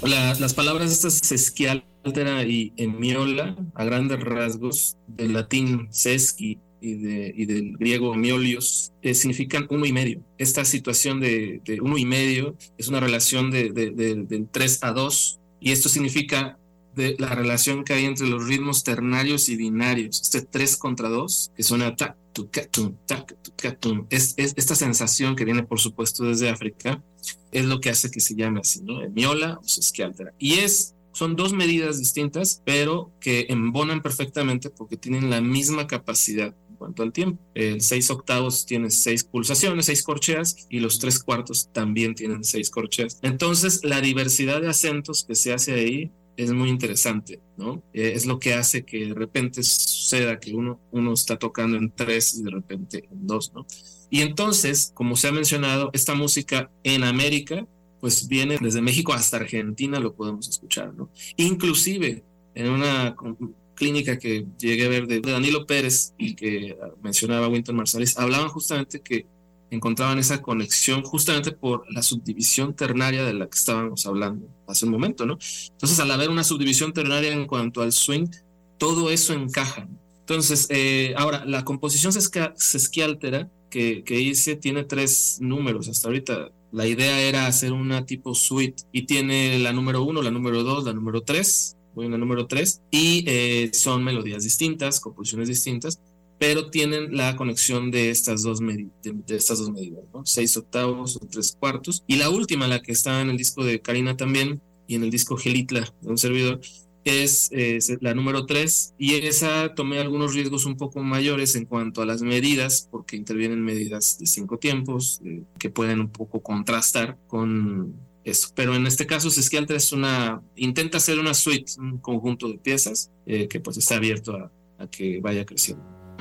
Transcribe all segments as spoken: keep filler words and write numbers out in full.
La- las palabras estas sesquialtera y emiola, a grandes rasgos, del latín sesqui y, de, y del griego miolios, eh, significan uno y medio. Esta situación de, de uno y medio es una relación de, de, de, del tres a dos, y esto significa de la relación que hay entre los ritmos ternarios y binarios. Este tres contra dos, que suena tac, tuc, tum, tac, tuc, tum. Es, es esta sensación que viene, por supuesto, desde África, es lo que hace que se llame así, ¿no? Miola o sesquialtera. Y es, son dos medidas distintas, pero que embonan perfectamente porque tienen la misma capacidad en cuanto al tiempo. El seis octavos tiene seis pulsaciones, seis corcheas, y los tres cuartos también tienen seis corcheas. Entonces, la diversidad de acentos que se hace ahí es muy interesante, ¿no? Eh, es lo que hace que de repente suceda que uno, uno está tocando en tres y de repente en dos, ¿no? Y entonces, como se ha mencionado, esta música en América, pues viene desde México hasta Argentina, lo podemos escuchar, ¿no? Inclusive en una clínica que llegué a ver de Danilo Pérez y que mencionaba Wynton Marsalis, hablaban justamente que encontraban esa conexión justamente por la subdivisión ternaria de la que estábamos hablando hace un momento, ¿no? Entonces, al haber una subdivisión ternaria en cuanto al swing, todo eso encaja. Entonces, eh, ahora, la composición sesquialtera que, que hice tiene tres números hasta ahorita. La idea era hacer una tipo suite y tiene la número uno, la número dos, la número tres, voy en la número tres, y eh, son melodías distintas, composiciones distintas, pero tienen la conexión de estas dos, de, de estas dos medidas, ¿no? Seis octavos o tres cuartos. Y la última, la que está en el disco de Karina también, y en el disco Gelitla de un servidor, es, es la número tres, y esa tomé algunos riesgos un poco mayores en cuanto a las medidas, porque intervienen medidas de cinco tiempos eh, que pueden un poco contrastar con eso. Pero en este caso, Sesquialtera es una, intenta hacer una suite, un conjunto de piezas eh, que pues está abierto a, a que vaya creciendo.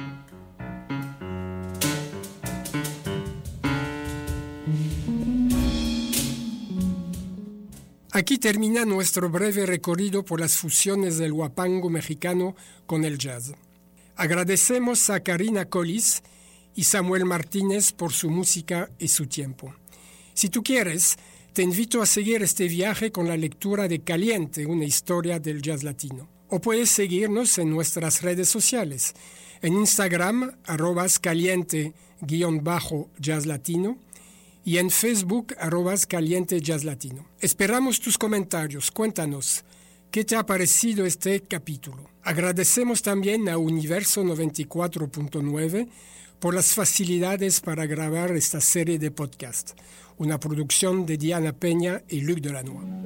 Aquí termina nuestro breve recorrido por las fusiones del huapango mexicano con el jazz. Agradecemos a Karina Collis y Samuel Martínez por su música y su tiempo. Si tú quieres, te invito a seguir este viaje con la lectura de Caliente, una historia del jazz latino. O puedes seguirnos en nuestras redes sociales. En Instagram, arrobas caliente guión bajo jazz latino, y en Facebook, arrobas Caliente Jazz Latino. Esperamos tus comentarios. Cuéntanos, ¿qué te ha parecido este capítulo? Agradecemos también a Universo noventa y cuatro punto nueve por las facilidades para grabar esta serie de podcast, una producción de Diana Peña y Luc Delannoy.